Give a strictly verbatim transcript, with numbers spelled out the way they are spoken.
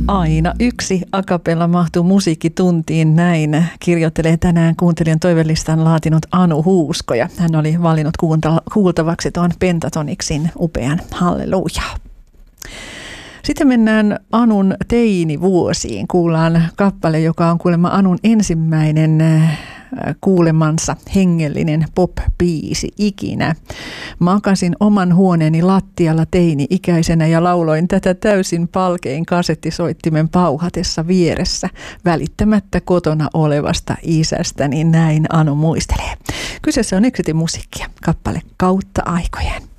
Aina yksi a cappella mahtuu musiikkituntiin, näin kirjoittelee tänään kuuntelijan toivelistan laatinut Anu Huusko, ja hän oli valinnut kuultavaksi tuon Pentatonixin upean Hallelujaa. Sitten mennään Anun teinivuosiin. Kuullaan kappale, joka on kuulemma Anun ensimmäinen kuulemansa hengellinen pop-biisi ikinä. Makasin oman huoneeni lattialla teini-ikäisenä ja lauloin tätä täysin palkein kasettisoittimen pauhatessa vieressä, välittämättä kotona olevasta isästä, niin näin Anu muistelee. Kyseessä on Exitin musiikkia, kappale Kautta aikojen.